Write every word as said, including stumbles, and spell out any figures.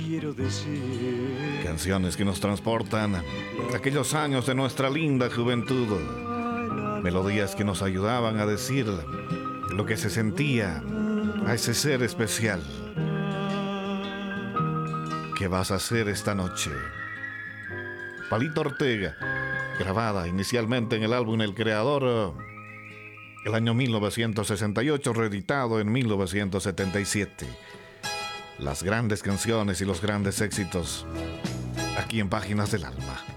quiero decir. Canciones que nos transportan a aquellos años de nuestra linda juventud. Melodías que nos ayudaban a decir lo que se sentía a ese ser especial. ¿Qué vas a hacer esta noche? Palito Ortega, grabada inicialmente en el álbum El Creador, el año mil novecientos sesenta y ocho, reeditado en mil novecientos setenta y siete. Las grandes canciones y los grandes éxitos aquí en Páginas del Alma.